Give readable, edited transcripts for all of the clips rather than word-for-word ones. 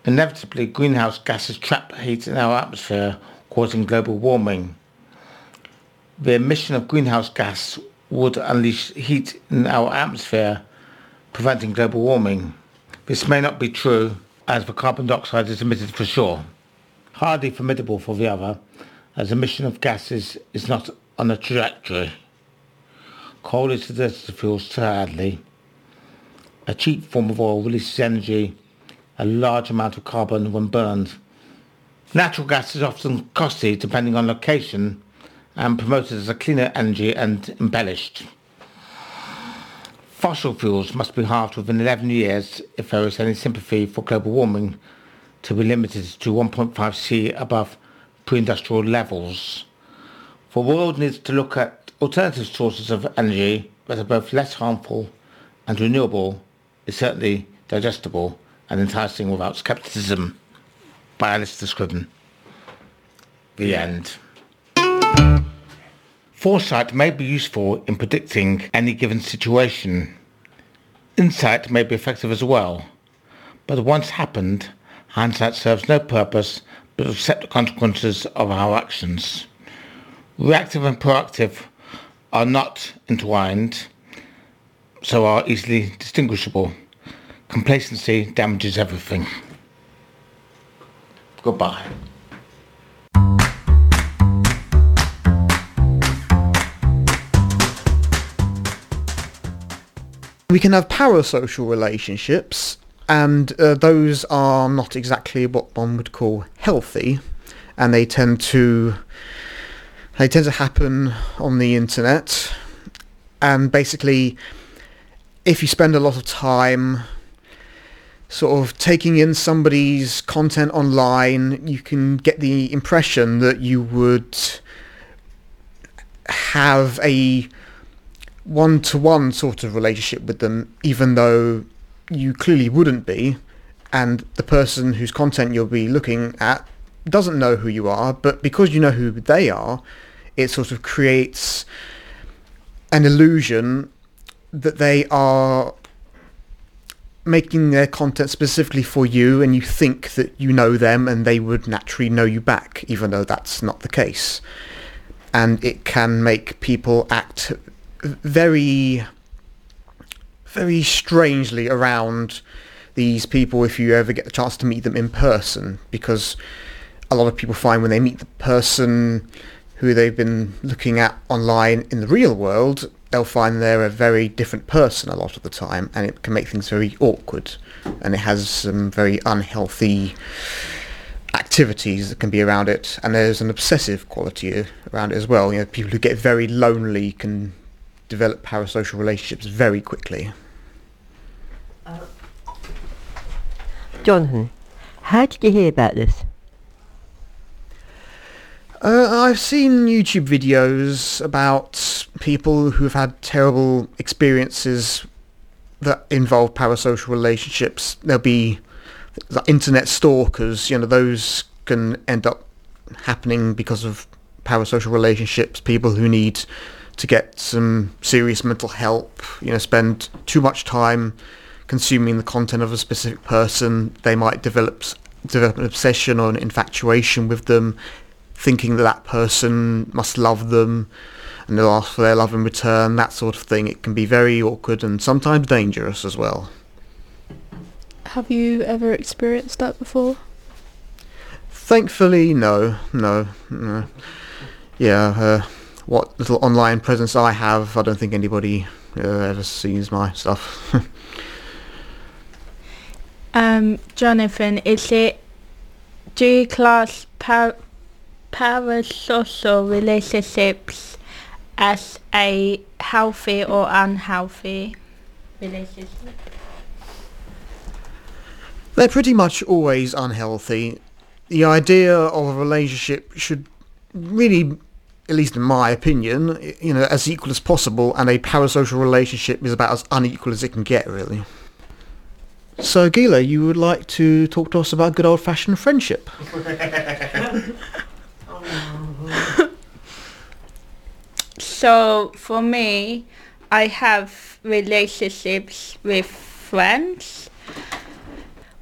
Inevitably, greenhouse gases trap heat in our atmosphere, causing global warming. The emission of greenhouse gas would unleash heat in our atmosphere, preventing global warming. This may not be true, as the carbon dioxide is emitted for sure. Hardly formidable for the other, as emission of gases is not on a trajectory. Coal is the deserted fuel, sadly. A cheap form of oil releases energy, a large amount of carbon when burned. Natural gas is often costly depending on location and promoted as a cleaner energy and embellished. Fossil fuels must be halved within 11 years if there is any sympathy for global warming to be limited to 1.5 C above pre-industrial levels. The world needs to look at alternative sources of energy that are both less harmful and renewable, is certainly digestible and enticing without scepticism. By Alistair Scriven. The end. Foresight may be useful in predicting any given situation. Insight may be effective as well, but once happened, hindsight serves no purpose but to accept the consequences of our actions. Reactive and proactive are not entwined, so are easily distinguishable. Complacency damages everything. Goodbye. We can have parasocial relationships, and those are not exactly what one would call healthy, and they tend to happen on the internet. And basically, if you spend a lot of time sort of taking in somebody's content online, you can get the impression that you would have a one-to-one sort of relationship with them, even though you clearly wouldn't be, and the person whose content you'll be looking at doesn't know who you are, but because you know who they are, it sort of creates an illusion that they are making their content specifically for you, and you think that you know them and they would naturally know you back, even though that's not the case. And it can make people act very, very strangely around these people if you ever get the chance to meet them in person, because a lot of people find when they meet the person who they've been looking at online in the real world, they'll find they're a very different person a lot of the time, and it can make things very awkward, and it has some very unhealthy activities that can be around it, and there's an obsessive quality around it as well. You know, people who get very lonely can develop parasocial relationships very quickly. Jonathan, how did you hear about this? I've seen YouTube videos about people who've had terrible experiences that involve parasocial relationships. There'll be internet stalkers, you know, those can end up happening because of parasocial relationships. People who need to get some serious mental help, you know, spend too much time consuming the content of a specific person. They might develop an obsession or an infatuation with them, thinking that that person must love them, and they'll ask for their love in return, that sort of thing. It can be very awkward and sometimes dangerous as well. Have you ever experienced that before? Thankfully, no. Yeah, what little online presence I have, I don't think anybody ever sees my stuff. Jonathan, do you class parasocial relationships as a healthy or unhealthy relationship? They're pretty much always unhealthy. The idea of a relationship should really, at least in my opinion, you know, as equal as possible, and a parasocial relationship is about as unequal as it can get, really. So, Gila, you would like to talk to us about good old-fashioned friendship? So, for me, I have relationships with friends.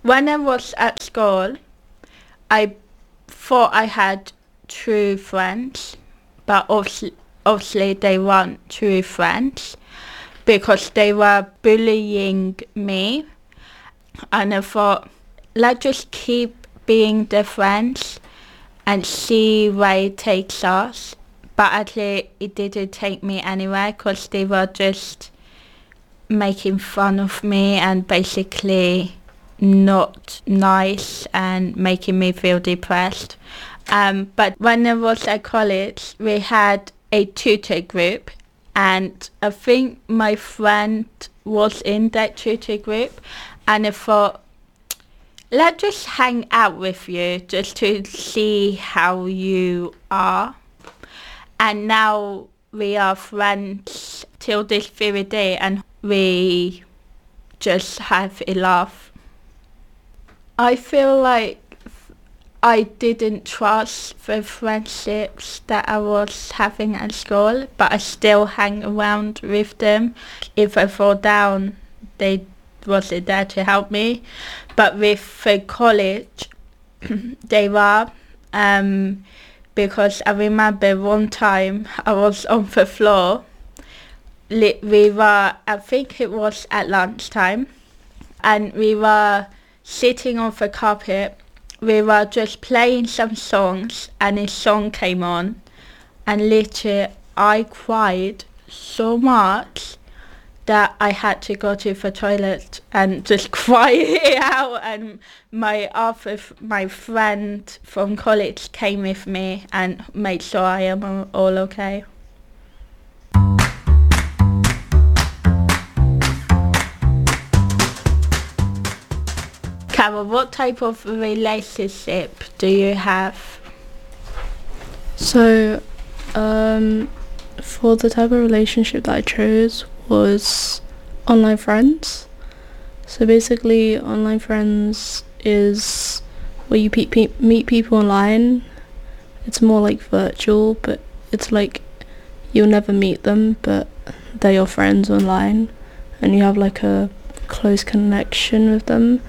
when I was at school, I thought I had true friends, but obviously they weren't true friends because they were bullying me, and I thought, let's just keep being their friends and see where it takes us. But actually it didn't take me anywhere because they were just making fun of me and basically not nice and making me feel depressed. But when I was at college, we had a tutor group, and I think my friend was in that tutor group, and I thought, let's just hang out with you just to see how you are. And now we are friends till this very day, and we just have a laugh. I feel like I didn't trust the friendships that I was having at school, but I still hang around with them. If I fall down, they wasn't there to help me. But with the college, they were, because I remember one time I was on the floor. We were, I think it was at lunchtime, and we were sitting on the carpet. We were just playing some songs, and a song came on, and literally I cried so much that I had to go to the toilet and just cry it out, and my friend from college came with me and made sure I am all okay. Carol, what type of relationship do you have? So, for the type of relationship that I chose was online friends. So basically, online friends is where you meet people online. It's more like virtual, but it's like you'll never meet them, but they're your friends online, and you have like a close connection with them.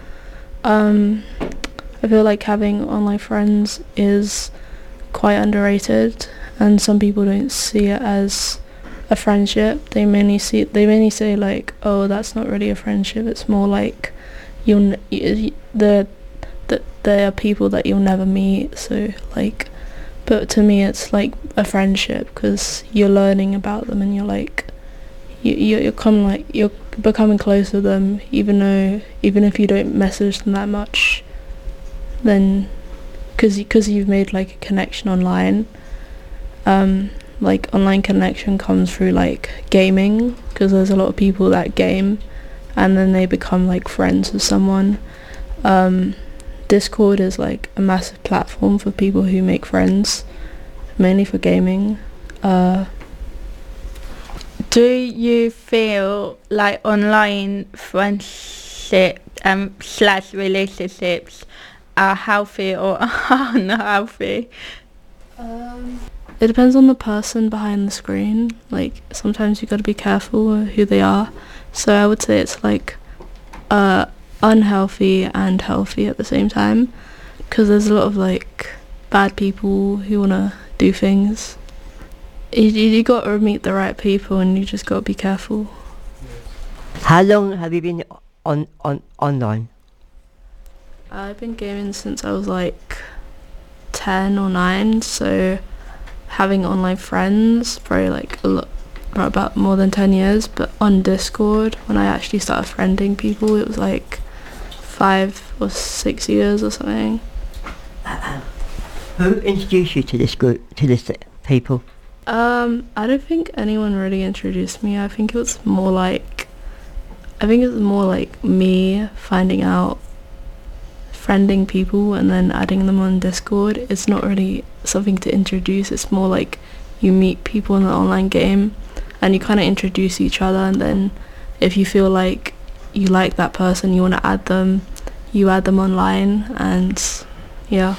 I feel like having online friends is quite underrated, and some people don't see it as a friendship. They mainly say like, oh, that's not really a friendship. It's more like there are people that you'll never meet. So like, but to me, it's like a friendship because you're learning about them, and you're like, you're becoming close with them, even if you don't message them that much, then because you've made like a connection online. Like online connection comes through like gaming, because there's a lot of people that game and then they become like friends with someone. Discord is like a massive platform for people who make friends, mainly for gaming. Do you feel like online friendship / relationships are healthy or unhealthy? It depends on the person behind the screen. Like sometimes you got to be careful who they are. So I would say it's like unhealthy and healthy at the same time, because there's a lot of like bad people who want to do things. You got to meet the right people, and you just got to be careful. How long have you been online? I've been gaming since I was like 10 or 9, so having online friends probably like about more than 10 years. But on Discord, when I actually started friending people, it was like 5 or 6 years or something. Who introduced you to this group, to this people? I don't think anyone really introduced me. I think it was more like me finding out, friending people and then adding them on Discord. It's not really something to introduce. It's more like you meet people in the online game and you kind of introduce each other, and then if you feel like you like that person, you want to add them, you add them online, and yeah.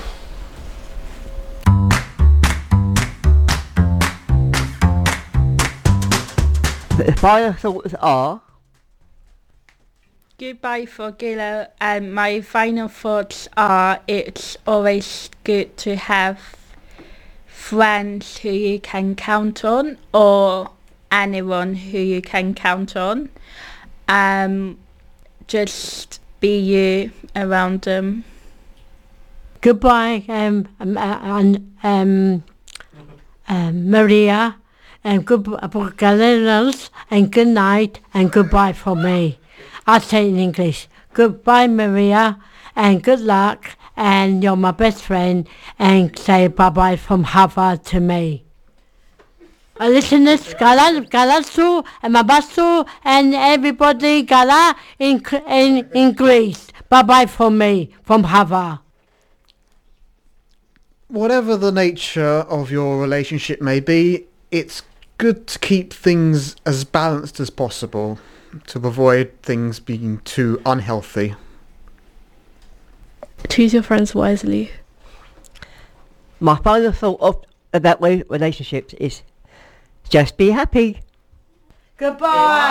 But if I thoughts are, Goodbye for Gila, and my final thoughts are it's always good to have friends who you can count on, or anyone who you can count on. Just be you around them. Goodbye, Maria, and goodbye, and good night, and goodbye from me. I'll say it in English. Goodbye, Maria, and good luck, and you're my best friend, and say bye-bye from Harvard to me. Listeners, Galasu, and Mabasu, and everybody, Gala in Greece. Bye-bye from me, from Harvard. Whatever the nature of your relationship may be, it's good to keep things as balanced as possible to avoid things being too unhealthy. Choose your friends wisely. My final thought about relationships is just be happy. Goodbye.